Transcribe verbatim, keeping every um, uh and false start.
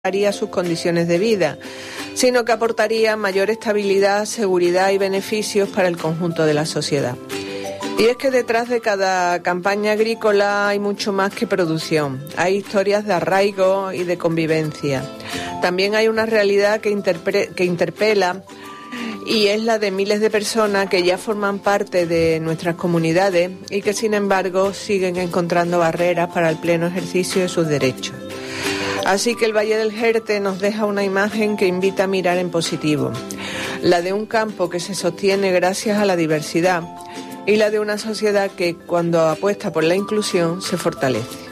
mejoraría sus condiciones de vida, sino que aportaría mayor estabilidad, seguridad y beneficios para el conjunto de la sociedad. Y es que detrás de cada campaña agrícola hay mucho más que producción. Hay historias de arraigo y de convivencia. También hay una realidad que, interpre- que interpela y es la de miles de personas que ya forman parte de nuestras comunidades y que sin embargo siguen encontrando barreras para el pleno ejercicio de sus derechos. Así que el Valle del Jerte nos deja una imagen que invita a mirar en positivo, la de un campo que se sostiene gracias a la diversidad y la de una sociedad que, cuando apuesta por la inclusión, se fortalece.